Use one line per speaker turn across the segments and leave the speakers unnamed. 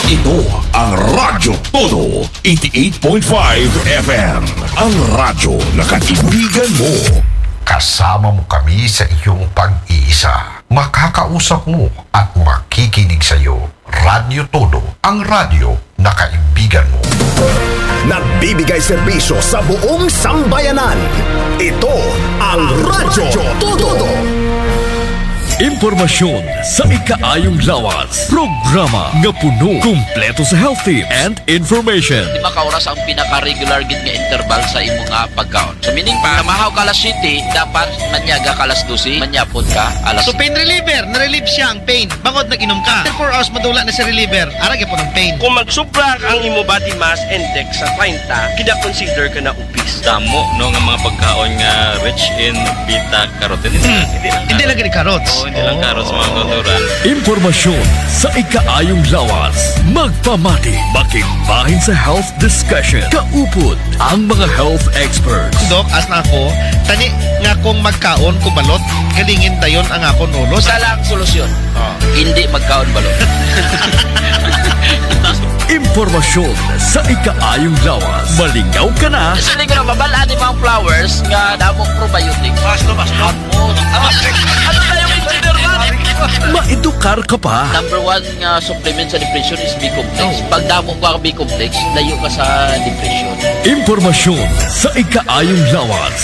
Ito ang Radyo Todo 88.5 FM. Ang radyo na kaibigan mo.
Kasama mo kami sa iyong pag-iisa. Makakausap mo at makikinig sa iyo. Radyo Todo, ang radyo na kaibigan mo.
Nagbibigay serbisyo sa buong sambayanan. Ito ang Radyo Todo.
Impormasyon sa ikaayong lawas. Programa nga puno, kumpleto sa health tips and information.
Di ba kauras ang pinaka-regular gid nga interval sa imo nga pagkaon? So meaning pa, mahaw ka alas 7, dapat manyaga ka alas 12, manyapon ka alas
So pain reliever, na-relieve siya ang pain. Bangod nag-inom ka. 4 hours madula na si reliever. Arag po ng pain.
Kung magsubra ang imo body mass index sa 30, kina-consider ka na obese.
Damo no nga mga pagkaon nga rich in beta carotene.
Hindi lagi ni carrots.
Hindi lang carrots mga konturan.
Impormasyon sa ikaayong lawas. Magpamati, makimbahin sa health discussion. Kaupod ang mga health experts.
Dok, as na ako, tani nga kung magkaon ko balot, galingin tayon ang akon ulo.
Isa lang solusyon. Hindi magkaon balot.
Impormasyon sa ikaayong lawas. Malingaw ka na.
Kasi ko na mabalaan yung mga flowers nga damong probiotics. Basto. Ano na yung interval?
Maedukar ka pa.
Number 1 nga supplement sa depression is B-complex. Pag damo ka B-complex, layo ka sa depression.
Impormasyon sa ikaayong lawas.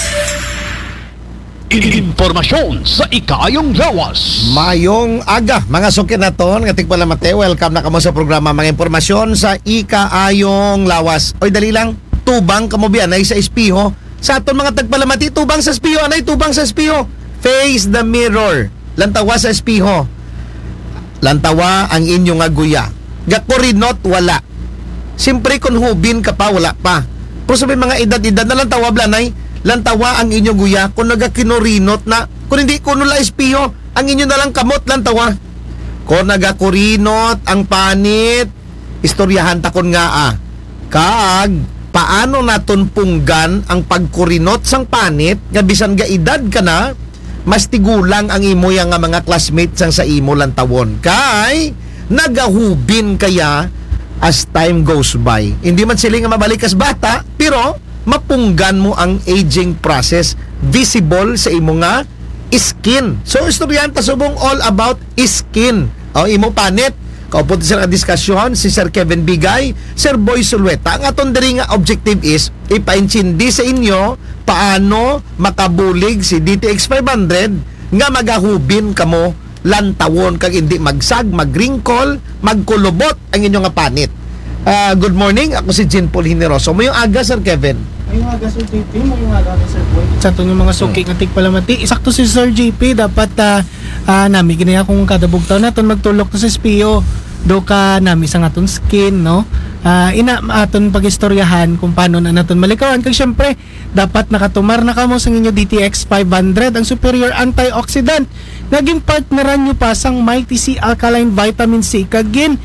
Impormasyon sa ikayong lawas.
Mayong aga, mga sukin naton, nga tigpala mate, welcome na kamo sa programa mga impormasyon sa ikaayong lawas. Oy, dali lang, tubang kamo biyanay sa espiho. Sa aton mga tagpalamati, tubang sa espiho, anay tubang sa espiho. Face the mirror. Lantawa sa espiho. Lantawa ang inyong aguya. Gakurinot, wala. Siyempre kung hubin ka pa, wala pa. Pero sabi mga edad-edad na lantawa blanay, lantawa ang inyong guya kung nagakinurinot na, kung hindi kuno la espiyo, ang inyo na lang kamot lantawa. Kung nagakurinot ang panit, istoryahan takon nga Kag, paano naton punggan ang pagkurinot sang panit, nga bisan ga edad ka na, mas tigulang ang imo yang nga mga classmates sang sa imo lantawon. Kay, nagahubin kaya as time goes by. Hindi man sila nga mabalik as bata, pero mapunggan mo ang aging process visible sa imo nga skin. So istoryan ta subong all about skin. O imo panit. Kaupod sa diskusyon si Sir Kevin Bigay, Sir Boy Sulueta. Ang aton diri nga objective is ipaintindi sa inyo paano makabulig si DTX 500 nga magahubin kamo lantawon kag hindi magsag, magringkol, magkulubot ang inyo nga panit. Good morning, ako si Jean Paul Hineroso. Mayong aga, Sir Kevin.
Mayong aga, Sir JP. Mayong aga, Sir Boy. Sa ito yung mga suki ng tigpalamati. Isakto si Sir JP. Dapat nami ginaya kung kadabugtaw natin magtulok to sa espiyo. Do ka nami sa aton skin, no? Ina aton pagistoryahan kung paano na naton malikawan. Kaya syempre, dapat nakatumar na kamo sa inyo DTX 500, ang superior antioxidant. Naging partneran nyo pa sang Mighty C Alkaline Vitamin C. Kagin,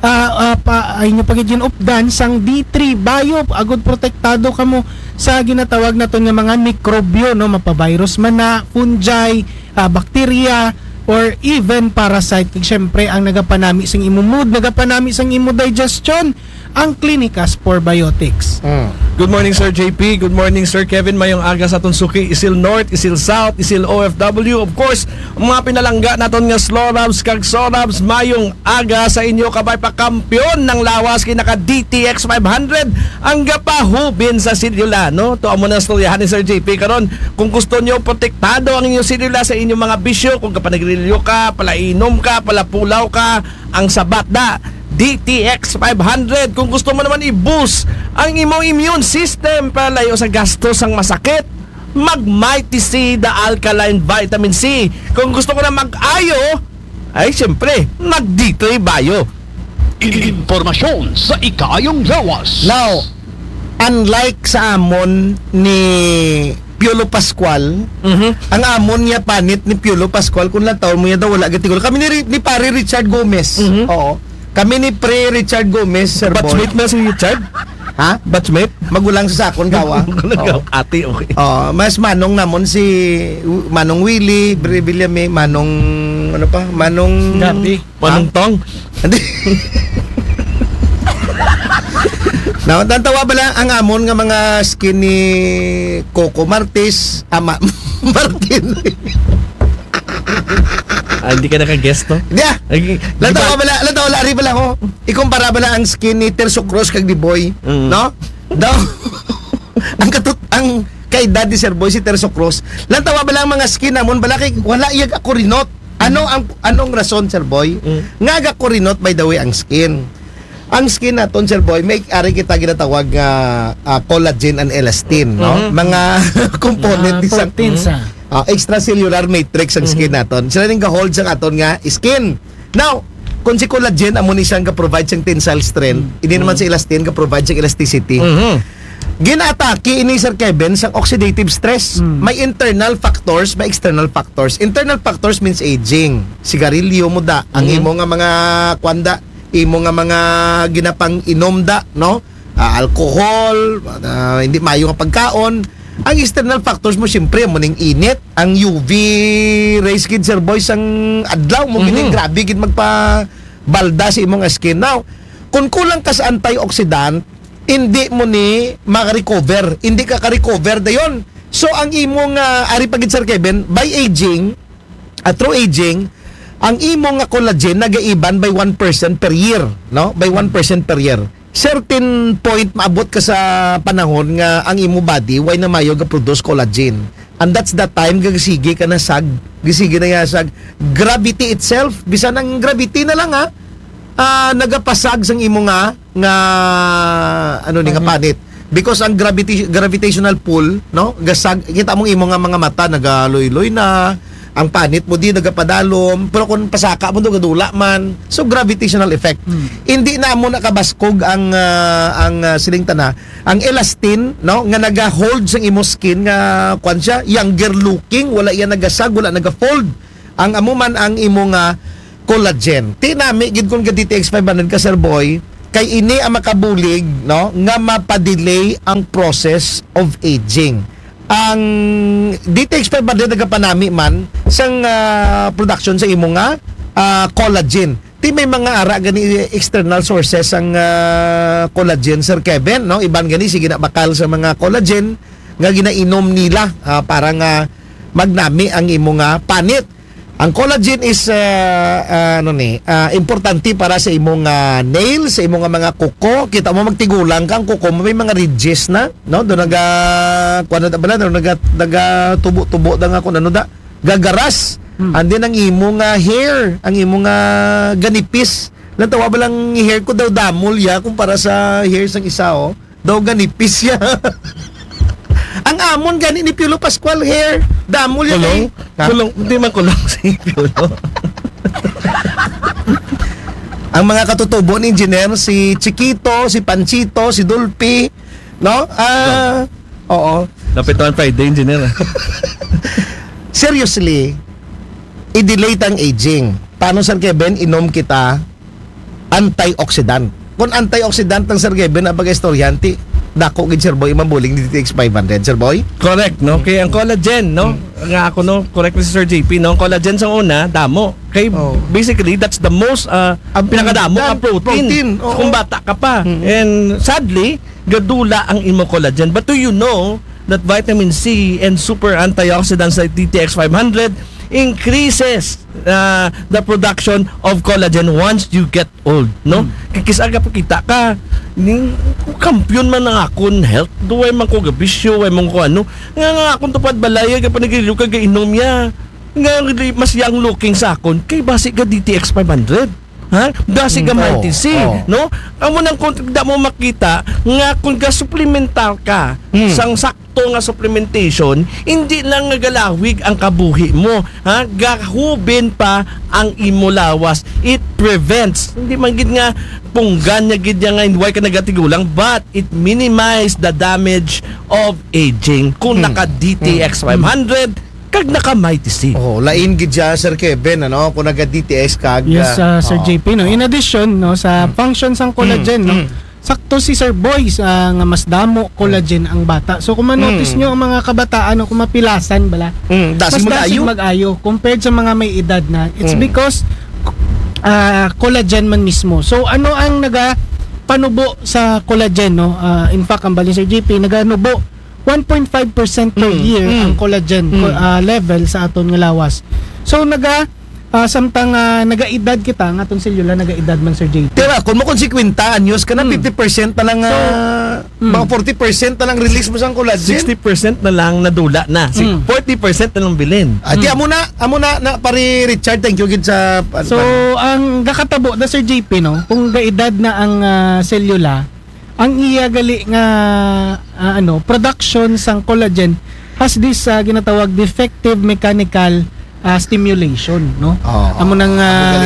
ay nyo pagiging updan sang D3 Bio. Agod protektado kamo sa ginatawag naton nga mga mikrobyo, no? Mapavirus man na, fungi, bakterya, or even parasite. Kaya syempre, ang nagapanami sang imo mood, nagapanami sang imo digestion, ang Clinicas Probiotics.
Good morning, Sir JP. Good morning, Sir Kevin. Mayong aga sa aton suki, Isil North, Isil South, Isil OFW. Of course, mga pinalangga naton nga Slorabs kag Sorabs. Mayong aga sa inyo kabay pa kampiyon ng lawas kinaka DTX 500 ang gapahubin sa sidula, no? To amo na storyahan ni Sir JP karon. Kung gusto niyo protektado ang inyong sidula sa inyong mga bisyo, kung kapanagrilyo ka, palainom ka, palapulaw ka, ang sabat da DTX 500. Kung gusto mo naman i-boost ang imong immune system para layo sa gastos ang masakit, mag-Mighty C the Alkaline Vitamin C. Kung gusto ko na mag-ayo, ay siyempre, mag-D3 Bio.
Impormasyon sa ikayong lawas.
Now, unlike sa amon ni Piolo Pascual, ang amon niya panit ni Piolo Pascual, kung lantaw mo niya daw wala gatigol. Kami ni pare Richard Gomez. Oo. Kami ni Pre Richard Gomez, Sir Boy.
Batchmate na si Richard?
Ha?
Batchmate?
Magulang sa sakon gawa.
Ate, okay.
Mas manong namon si Manong Willie, Brevillame, Manong ano pa? Manong
Gabi. Manong Tong.
Hindi. Now, tantawa ba lang ang amon nga mga skin ni Coco Martis, Martin.
Hindi ka naka-guest, no?
Yeah. Lantawa lari bala ko. Ikumpara bala ang skin ni Terso Cruz kag ni Boy, no? Daw. ang kay Daddy Sir Boy si Terso Cruz. Lantawa bala ang mga skin namon bala kay wala iyag ako rinot. Anong rason, Sir Boy? Nga ako rinot by the way ang skin. Ang skin naton, Sir Boy, may ari kita ginatawag nga collagen and elastin, no? Mga component isang extracellular matrix ang skin naton. Sila ning ga-hold sa aton nga skin. Now, kung si collagen amo ni siyang ga-provide siyang tensile strength, hindi naman si elastin ga-provide siyang elasticity. Ginatake ini Sir Kevin sa oxidative stress. May internal factors, may external factors. Internal factors means aging. Sigarilyo mo da, ang imo nga mga kwanda, imo nga mga ginapang inom da, no? Alcohol, hindi mayo nga pagkaon. Ang external factors mo siyempre mo ning init, ang UV rays gid Sir Boy sang adlaw mo gid grabe gid magpa balda sa imong skin. Now, kung kulang ka sa antioxidant, hindi mo ni maka-recover. Hindi ka ka-recover dayon. So ang imong ari pagid Sir Kevin, by aging, through aging, ang imong nga collagen nagaiban by 1% per year, no? By 1% per year. Certain point maabot ka sa panahon nga ang imo body why na mayo ga produce collagen. And that's the time gagisige ka na sag, gisige na sag gravity itself, bisan ang gravity na lang nagapasag sang imo nga nga panit. Because ang gravitational pull, no? Gasag kita mong imo nga mga mata nagaloy-loy na, ang panit mo di nagapadalom, pero kung pasaka mo gadula man. So gravitational effect. Hindi na mo nakabaskog ang siling tana, ang elastin, no, nga naga-hold sa imo skin nga kwan siya, younger looking, wala iya nagasag, wala naga-fold. Ang amo man ang imo nga collagen. Tinami gid kon DTX 500 ka Sir Boy, kay ini ang makabulig, no, nga mapadelay ang process of aging. Ang DTX 500 nagapanami man sang production sa imo nga collagen. Ti may mga ara gani external sources ang collagen Sir Kevin, no? Iban gani sige na bakal sa mga collagen nga ginainom nila para nga magnami ang imo nga panit. Ang collagen is importante para sa imong nails, sa imong mga kuko. Kita mo magtigulang kang kuko, may mga ridges na, no? Do naga tubo-tubo da nga kun ano da, gagaras. And then ang imong hair, ang imong ganipis. Lang tawa ba lang hair ko daw damol ya kumpara sa hair sang isa daw ganipis ya. Ang amon gani ni Piolo Pascual hair, damol yan
kulong, hindi man kulong si Piolo.
Ang mga katutubo ni engineer, si Chiquito, si Panchito, si Dulpi, no? Oo.
Napituan Friday, engineer.
Seriously, i-delay ang aging. Paano Sir Kevin, inom kita antioxidant. Kung antioxidant ng Sir Kevin, abag istoryanti, dako gid Sir Boy mabuling DTX 500 Sir Boy.
Correct, no? Kaya ang collagen, no? Nga ako, no? Correct si Sir JP, no? Collagen sa una, damo. Kay basically that's the most pinakadamo ang protein. Kung bata ka pa. And sadly, gadula ang imo collagen. But do you know that vitamin C and super antioxidants like DTX 500 increases the production of collagen once you get old, no? Kikisaga pa kita ka ning kampiyon man ng akon health, duway man ko gabisyo, way man ko ano nga akon tupad balay ka panigiliw ka gainom ya nga mas young looking sa akon kay basi ka DTX 500. Ha? Basi ka Mighty C, no? Amo nang kung da mo makita nga kung ga supplemental ka sang sakto nga supplementation, hindi lang nagalawig ang kabuhi mo, ha? Gahubin pa ang imo lawas. It prevents, hindi man gid nga punggan nya gid nga why ka nagatigulang, but it minimize the damage of aging kung naka DTX 500 kag naka Mighty C.
Lain gid siya Sir Kevin, ano, kung naga DTX kag
yes, Sir JP, no. In addition, no, sa functions ng collagen, no, sakto si Sir Boy nga mas damo collagen ang bata. So kung ma-notice nyo ang mga kabataan, no, kung mapilasan bala, mas dasig mag-ayo compared sa mga may edad na. It's because collagen man mismo. So ano ang panubo sa collagen, no? In fact, ang bali Sir JP naganubo 1.5% per year ang collagen level sa aton nga lawas. So samtang nagaedad kita nga aton selula nagaedad man Sir JP.
Pero kung mo konsekwenta anyos ka na 50% na lang mga 40% na lang release mo sa collagen.
60% na lang nadula na. 40% na lang bilin.
Ati amo na pari Richard, thank you gid sa
So ang gakatabo na Sir JP, no, kung gaedad na ang selula, ang iya gali nga production sang collagen has this ginatawag defective mechanical stimulation, no? Amo nang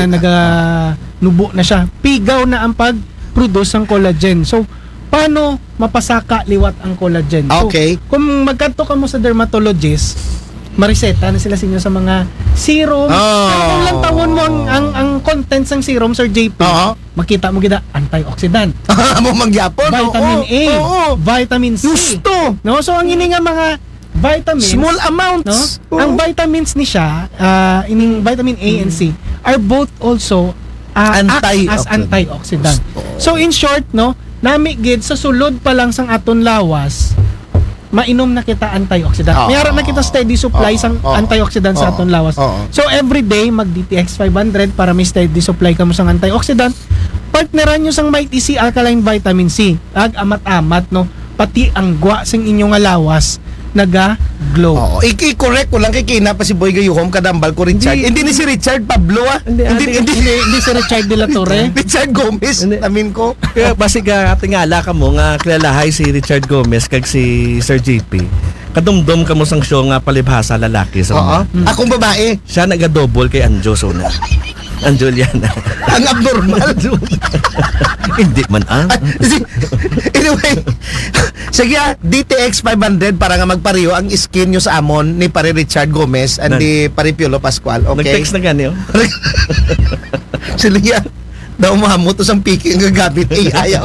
nubo na siya. Pigaw na ang pag-produce ng collagen. So paano mapasaka liwat ang collagen?
Okay.
So, kung magkanto ka mo sa dermatologist, mariseta na sila sa inyo sa mga serum. Pero kung lang tawon mo ang contents ng serum, Sir JP, makita mo gida antioxidant.
Mo mangyapon.
Vitamin A, vitamin C.
Gusto.
No? So ang ini nga mga vitamins,
small amounts,
no? Ang vitamins ni siya, ining vitamin A and C are both also act as antioxidant. So in short, no, nami gid sa sulod pa lang sang aton lawas, mainom na kita antioxidant. Mayroon na kita steady supply sang antioxidant sa aton lawas. So every day mag DTX 500 para may steady supply kamo sang antioxidant. Partneran nyo sang Mighty C Alkaline Vitamin C. Amat-amat, no, pati ang gwa sing inyong lawas naga-glow.
I-correct ko lang kay Kina pa si Boy Gayuhom kadambal ko Richard. Hindi ni si Richard Pablo
Hindi si Richard de la Torre.
Richard Gomez. Amin ko.
Kaya basi ka tingala ka mo nga kilalahay si Richard Gomez kag si Sir JP. Kadumdum ka mo sang show nga palibhasa lalaki sa
akong babae.
Siya naga-double kay Anjo Sona. Anjuliana.
Ang abnormal.
Hindi man
Anyway, sige DTX 500 para nga magpariyo ang skin nyo sa amon ni pare Richard Gomez and ni pare Piolo Pascual. Okay?
Nag-text na gani
Sige daw mahamot to sang piki ang gagamit ayaw.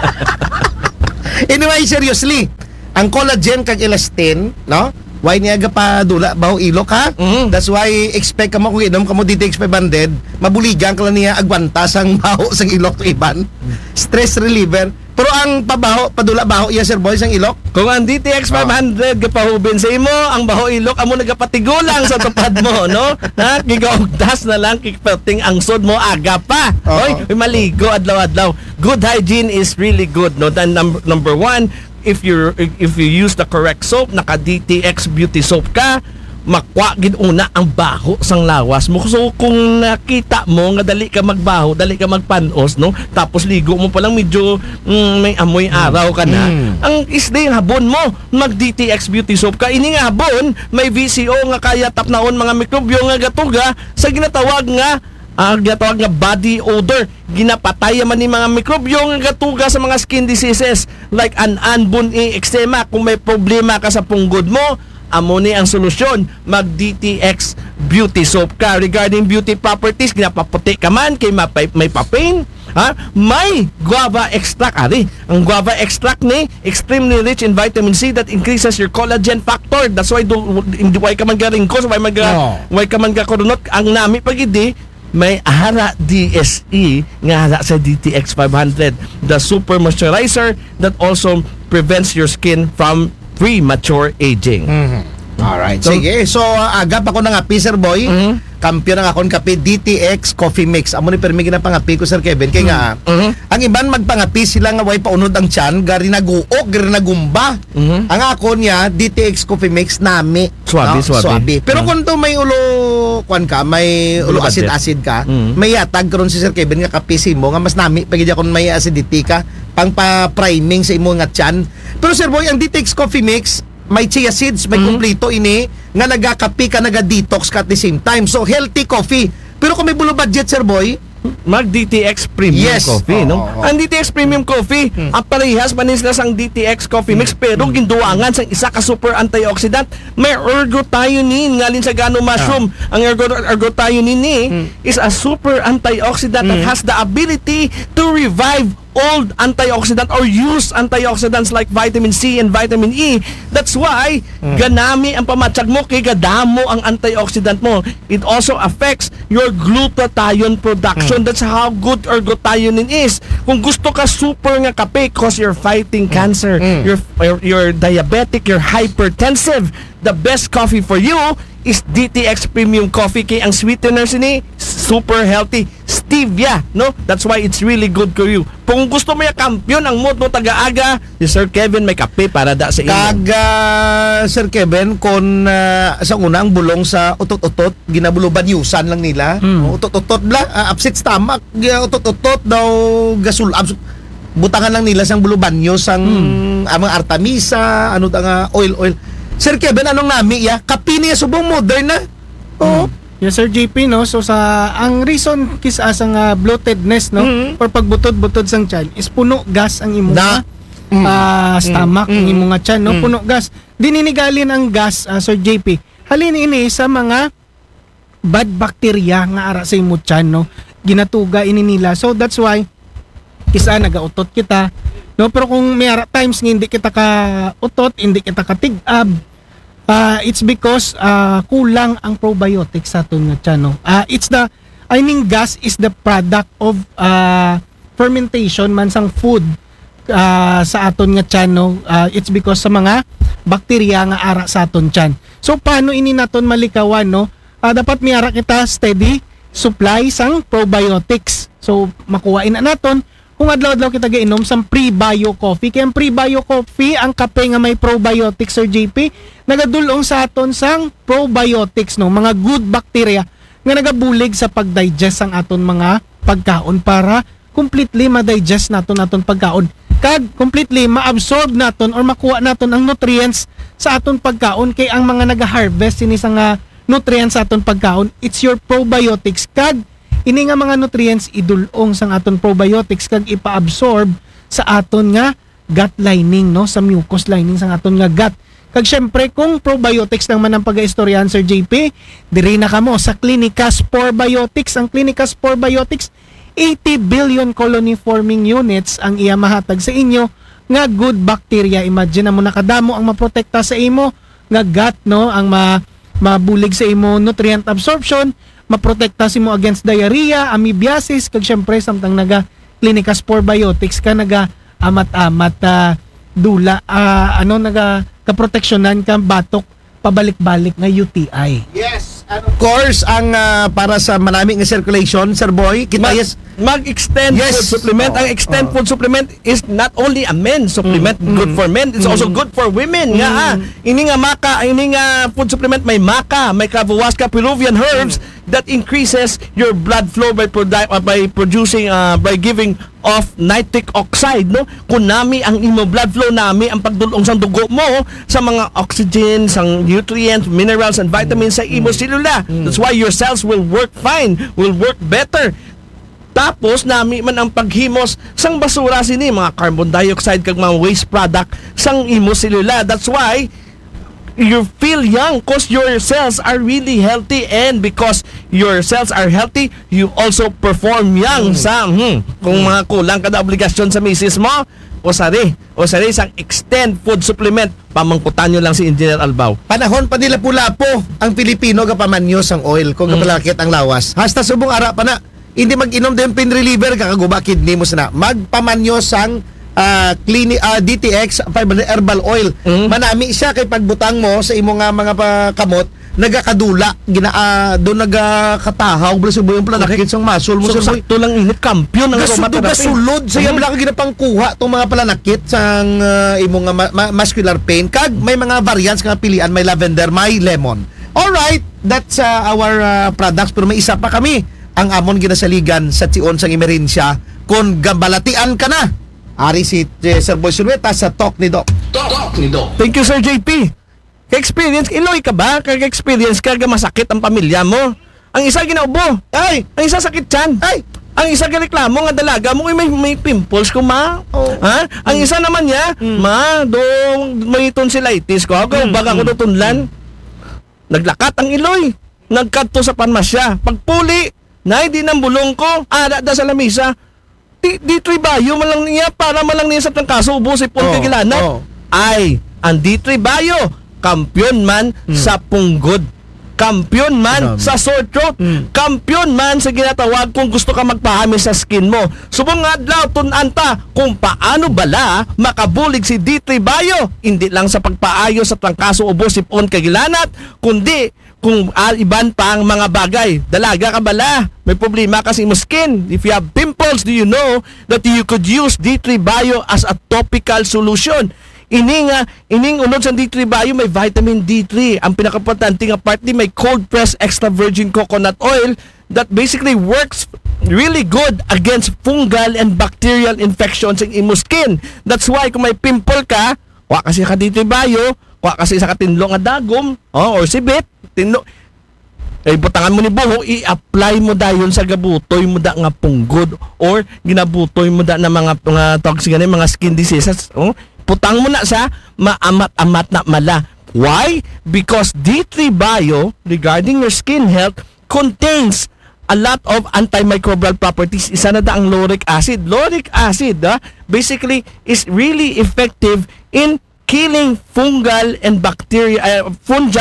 Anyway, seriously, ang collagen kag elastin, no? Why niya pa dula baho ilok ha? That's why expect ka mo kung inom ka mo DTX 500, mabuligan ka lang niya agwanta sang baho sang ilok to iban. Stress reliever. Pero ang padula baho iya Sir Boy sang ilok.
Kung ang DTX 500 gapahubin sa imo, ang baho ilok amo nagapatigulang sa tupad mo, no? Ha, gigaugdas na lang kikpating ang sod mo aga pa. Oy, maligo adlaw-adlaw. Good hygiene is really good, no? Then number one, if you use the correct soap, naka DTX beauty soap ka, makwa gid una ang baho sang lawas mo. So kung nakita mo nga dali ka magbaho, dali ka magpanos, no, tapos ligo mo pa lang medyo may amoy araw ka na, ang isday habon mo mag DTX beauty soap ka. Ini nga habon may VCO nga kaya tapnaon mga mikrobyo nga gatuga sa ginatawag nga body odor. Ginapatay man ni mga mikrobyo nga gatuga sa mga skin diseases like buni, eczema. Kung may problema ka sa punggod mo, amo ni ang solusyon, mag DTX beauty soap ka. Regarding beauty properties, ginapaputi ka man kay may papain, may guava extract ang guava extract ni extremely rich in vitamin C that increases your collagen factor. That's why why ka man garingkos, why ka man gakorunot. Ang nami pagidi may hara DSE nga hara sa DTX 500, the super moisturizer that also prevents your skin from premature aging.
Alright. Sige. So, agap ako ng api, Sir Boy. Kampiyon ng akong kape, DTX Coffee Mix. Amo ni permi ginapangapi ko, Sir Kevin. Kaya nga, ang iban magpangapi sila nga way paunod ang tiyan, gari naguok, gari nagumba. Ang ako niya, DTX Coffee Mix, nami. Swabe. Pero kung to may may ulo acid ka, may yatag karon si Sir Kevin nga kape mo, nga mas nami, pagidya kung may acidity ka, pang pa-priming sa imo nga tiyan. Pero Sir Boy, ang DTX Coffee Mix, may chia seeds, may kumplito ini nga nagakapi ka, naga-detox ka at the same time. So, healthy coffee. Pero kung may bulo budget, Sir Boy,
mag DTX Premium Coffee, no? Ang DTX Premium Coffee, ang parehas manis na sang DTX Coffee Mix, pero ginduangan sang isa ka super antioxidant. May ergothioneine ngalin sa gano mushroom. Ang ergothioneine ni is a super antioxidant that has the ability to revive old antioxidant or used antioxidants like vitamin C and vitamin E. That's why ganami ang pamatsag mo kay gadamo ang antioxidant mo. It also affects your glutathione production. That's how good our glutathione is. Kung gusto ka super nga kape cause you're fighting cancer, you're diabetic, you're hypertensive, the best coffee for you is DTX Premium Coffee kay ang sweetener sini super healthy stevia, no? That's why it's really good for you. Kung gusto mo yung kampiyon ang mood mo taga-aga, si Sir Kevin may kape para da sa inyo.
Sir Kevin, kung sa unang bulong sa utot-utot, ginabuluban yusan lang nila. Utot-utot bla, upset stomach, utot-utot daw gasul. Butangan lang nila sang bulubanyo sang amang artemisa, ano da nga oil. Sir Kevin, anong nami ya? Kape niya subong modern na. Oo.
Yes, Sir JP, no? So, ang reason kisa sang bloatedness, no? Or pagbutod-butod sang tiyan is puno gas ang imo stomach, ang imo nga tiyan, no? Puno gas. Dininigalin ang gas, Sir JP. Halin ini sa mga bad bacteria nga ara sa imo tiyan, no? Ginatuga ini nila. So, that's why kisa nagautot kita, no? Pero kung may ara times nga hindi kita ka utot, hindi kita ka tig-ab, it's because kulang ang probiotics sa aton nga tiyan, no? Gas is the product of fermentation man sang food sa aton nga tiyan, no? It's because sa mga bakterya nga ara sa aton tiyan. So paano ini naton malikawan, no? Dapat may ara kita steady supply sang probiotics. So makuhain na naton kung adlaw-adlaw kita gainom sang pre-bio coffee. Kaya ang pre-bio coffee, ang kape nga may probiotics, Sir JP, nagadulong sa aton sang probiotics, no? Mga good bacteria nga nagabulig sa pag-digest ang aton mga pagkaon para completely ma-digest naton aton pagkaon. Kag completely ma-absorb naton or makuha naton ang nutrients sa aton pagkaon. Kay ang mga naga-harvest ini sang nutrients sa aton pagkaon, it's your probiotics. Kag ini nga mga nutrients idulong sang aton probiotics kag ipa-absorb sa aton nga gut lining, no? Sa mucous lining sang aton nga gut. Kag syempre kung probiotics lang man ang pag-istoryahan, Sir JP, diri na kamo sa Clinica Spore Biotics. Ang Clinica Spore Biotics, 80 billion colony forming units ang iya mahatag sa inyo nga good bacteria. Imagine mo nakadamo ang maprotekta sa imo nga gut, no? Ang mabulig sa imo nutrient absorption, maprotekta si mo against diarrhea, amoebiasis, kag syempre samtang naga Clinica Spore Biotics ka naga amat-amat dula naga kaproteksyonan ka batok pabalik-balik nga UTI.
Yes, and of course ang para sa maraming circulation, Sir Boy, kita
mag-extend food supplement. Ang extend food supplement is not only a men's supplement, good for men, it's also good for women. Ini nga food supplement may maca, may Kavuasca Peruvian herbs that increases your blood flow by producing by giving off nitric oxide, no? Kunami ang imo blood flow nami ang pagdulong sang dugo mo sa mga oxygen, sang nutrients, minerals and vitamins sa imo selula. That's why your cells will work fine, will work better. Tapos nami man ang paghimos sang basura sini mga carbon dioxide kag mga waste product sang imo selula. That's why you feel young because your cells are really healthy, and because your cells are healthy, you also perform young kung mga kulang kada obligasyon sa misis mo, o sari sang extend food supplement, pamangkutan nyo lang si Engineer Albao.
Panahon pa nila pula po ang Pilipino kapamanyo sang oil kung kapalakit ang lawas. Hasta subong ara pa na hindi mag-inom din pain reliever kakaguba kidney mo sana. Magpamanyo sang DTX 500 herbal oil. Manami siya kay pagbutang mo sa imo nga mga kamot nagakadula do nagakatahaw bala yung planakit sang muscle mo.
So sakto lang init kampiyon ang
aromatherapy. Sulod sa bala ka ginapangkuha tong mga planakit sang imo nga muscular pain. Kag may mga variants nga pilian, may lavender, may lemon. All right, that's our products, pero may isa pa kami. Ang amon ginasaligan sa tion sang emerensya kung gambalatian ka na. Ari si Sir Boy Sulweta sa Talk ni Doc.
Thank you, Sir JP. Ka-experience, iloy ka ba? Ka-experience ka, masakit ang pamilya mo. Ang isa ginaubo. Ay! Ang isa sakit tiyan. Ay! Ang isa reklamo nga dalaga mo may pimples ko, ma. Ha? Ang isa naman niya, ma, may tonsillitis ko. Baga ko do tunlan. Naglakat ang iloy. Nagkadto sa panmasya. Pagpuli, na di ng bulong ko, ada da sa lamisa. D3 Bio malang niya para malang niya sa trangkaso ubos ipon kagilanat. Ay, ang D3 Bio kampiyon man sa punggod. Kampiyon man sa sore throat. Kampiyon man sa ginatawag kung gusto ka magpahami sa skin mo. Subong adlaw tunanta kung paano bala makabulig si D3 Bio. Hindi lang sa pagpaayo sa trangkaso ubos ipon kagilanat, kundi kung iban pang mga bagay. Dalaga ka bala, may problema kasi mo skin. If you have pimples, do you know that you could use D3 Bio as a topical solution? Ining unod sa D3 Bio may vitamin D3. Ang pinaka-importante nga part di may cold pressed extra virgin coconut oil that basically works really good against fungal and bacterial infections in imo skin. That's why kung may pimple ka, wa kasi ka D3 Bio, wa kasi sa katinlo nga dagom, or sibit, tinlo. Butangan mo ni buho, i-apply mo dayon sa gabutoy mo da nga punggod or ginabutoy mo da na mga toxic mga skin diseases. Putang mo na sa maamat-amat na mala. Why? Because D3 Bio, regarding your skin health, contains a lot of antimicrobial properties. Isa na da ang lauric acid. Lauric acid, basically, is really effective in killing fungi and bacteria.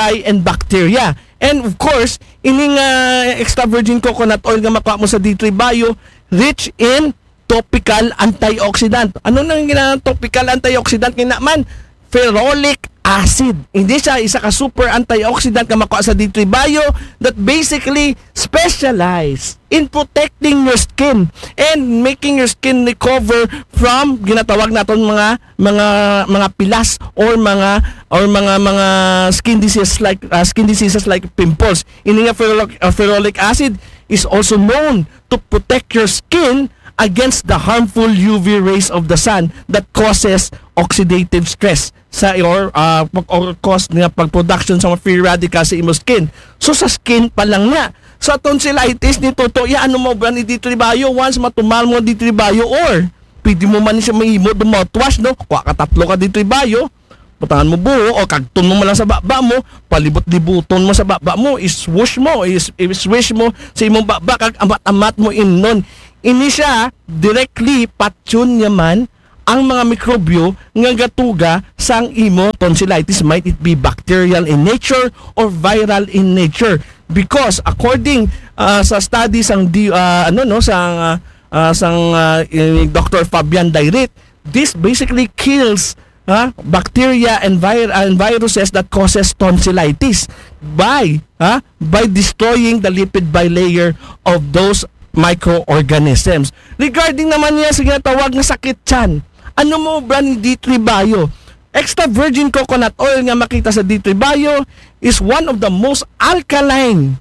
And of course, ining extra virgin coconut oil nga makuha mo sa D3 Bio, rich in topical antioxidant. Ano nang ginang topical antioxidant kina man? Ferrolic acid. Hindi siya isa ka super antioxidant nga makuha sa D3 Bio that basically specialize in protecting your skin and making your skin recover from ginatawag naton mga pilas or mga skin diseases like pimples. Ini nga ferrolic acid is also known to protect your skin against the harmful UV rays of the sun that causes oxidative stress or cause nga pag-production sa mga free radicals sa imo skin. So sa skin pa lang na. Sa tonsillitis ni Toto, ano mo ba ni D3 Bio? Once matumal mo D3 Bio or pwede mo man siya mahimo do mouthwash, no? Kuha ka 3 ka D3 Bio, putangan mo buho o kagton mo lang sa baba mo, palibot-libuton mo sa baba mo, iswish mo sa imong baba kag amat-amat mo innon. Ini siya directly patyon yaman ang mga mikrobyo nga gatuga sang imo tonsillitis, might it be bacterial in nature or viral in nature, because according sa studies sang Dr. Fabian Dairit, this basically kills bacteria and viruses that causes tonsillitis by destroying the lipid bilayer of those microorganisms. Regarding naman niya sa ginatawag na sakit tiyan, ano mo ba ni D3 Bio? Extra virgin coconut oil nga makita sa D3 Bio is one of the most alkaline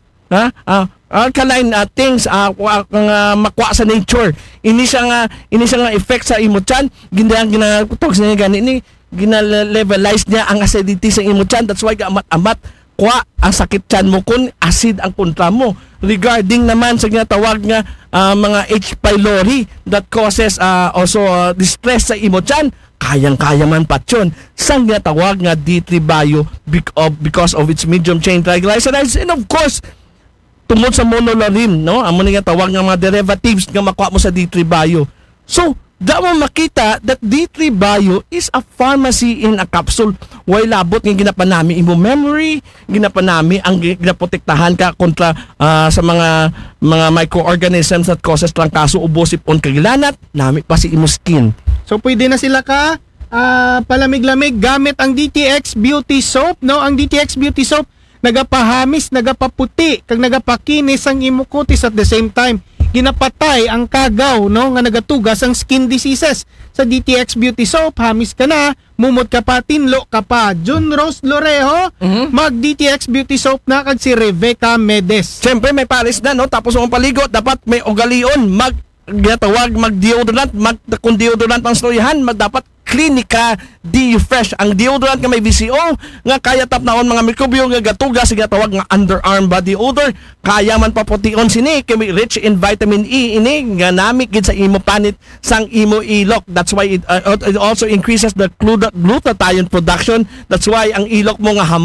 things makuha sa nature. Ini siya nga effect sa imo tiyan, ginatawag sa niya gani gina-levelize niya ang acidity sa imo tiyan. That's why amat-amat kuha ang sakit tiyan mo kung acid ang kontra mo. Regarding naman sa ginatawag nga mga H. pylori that causes also distress sa imo tiyan, kayang-kaya man patyon sa ginatawag nga D3 Bio because of its medium chain triglycerides, and of course tungod sa monolarin, no? Amo nga tawag nga mga derivatives nga makuha mo sa D3 Bio. So daw makita that D3 Bio is a pharmacy in a capsule. Way labot nga ginapanami imo memory, ginapanami ang ginaprotektahan ka kontra sa mga microorganisms that causes trangkaso, ubos, ipon, kagilanat, nami pa si imo skin.
So pwede na sila ka palamig-lamig gamit ang DTX Beauty Soap, no? Ang DTX Beauty Soap nagapahamis, nagapaputi, kag nagapakinis ang imo kutis at the same time ginapatay ang kagaw, no, nga nagatugas ang skin diseases. Sa DTX Beauty Soap, hamis ka na, mumot ka pa, tinlo ka pa. Jun Rose Lorejo, mag DTX Beauty Soap na kag si Rebecca Medes.
Siyempre may pares na, no? Tapos ang paligo, dapat may ugalion, mag-deodorant, kung deodorant ang storyahan, dapat Clinica D-Fresh. Ang deodorant nga may VCO nga kaya tapnaon mga mikrobyo nga gatuga sa tawag nga underarm body odor, kaya man papution sini kay rich in vitamin E ini nga nami gid sa imo panit sang imo ilok. That's why it also increases the glutathione production. That's why ang ilok mo nga hamot,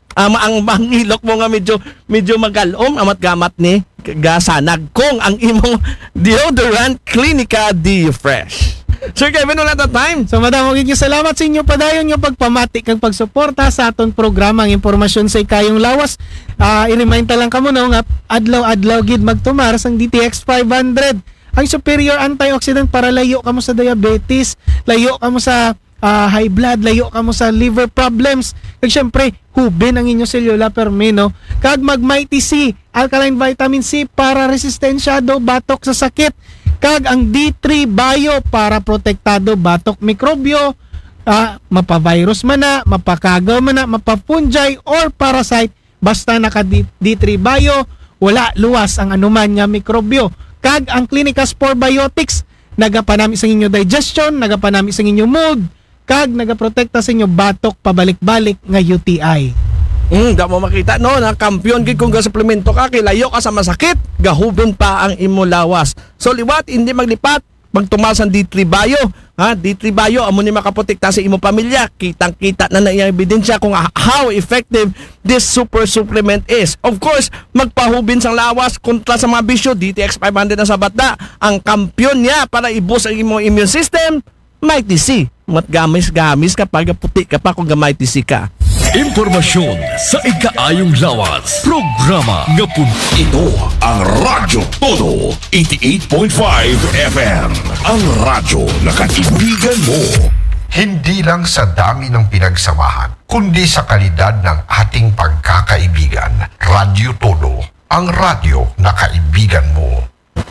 ang mangilok mo nga medyo magalom amat gamat ni gasanag kung ang imong deodorant Clinica D Fresh. Sir Kevin, wala na time.
So madam, salamat sa inyo padayon yung pagpamati kag pagsuporta sa aton programa ang impormasyon sa ikayong lawas. I-remind lang kamo no nga adlaw gid magtumar sang DTX 500. Ang superior antioxidant para layo kamo sa diabetes, layo kamo sa high blood, layo kamo sa liver problems. Kag syempre, hubin ang inyong cellular permino. Kag Mighty C, alkaline vitamin C para resistensyado batok sa sakit. Kag ang D3 Bio para protektado batok mikrobyo, mapavirus man na, mapakagaw man na, mapapunjay or parasite, basta naka D3 Bio, wala luwas ang anuman nga mikrobyo. Kag ang Clinica Spore Biotics, nagapanami sa inyo digestion, nagapanami sa inyo mood, kag nagaprotekta sa inyo batok pabalik-balik nga UTI.
Da mo makita no na kampiyon gid kung suplemento ka kay layo ka sa masakit, gahubon pa ang imo lawas. So liwat hindi maglipat, magtumal sa D3 Bio. D3 Bio amo ni makaprotekta sa imo pamilya. Kitang-kita na iyang ebidensya kung how effective this super supplement is. Of course, magpahubin sang lawas kontra sa mga bisyo. DTX 500 na sabat na. Ang kampiyon niya para i-boost ang imong immune system, Mighty C. Matgamis-gamis kapag puti ka pa kung Mighty C ka.
Impormasyon sa ikaayong lawas. Programa nga
Ito ang Radyo Todo 88.5 FM. Ang radyo na kaibigan mo.
Hindi lang sa dami ng pinagsamahan, kundi sa kalidad ng ating pagkakaibigan. Radyo Todo, ang radyo na kaibigan mo.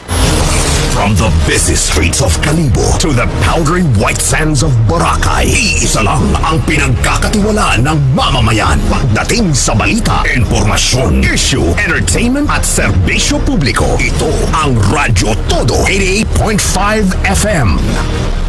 From the busy streets of Kalibo to the powdery white sands of Boracay, iisa lang ang pinagkakatiwalaan ng mamamayan. Pagdating sa balita, impormasyon, issue, entertainment at serbisyo publiko, ito ang Radyo Todo 88.5 FM.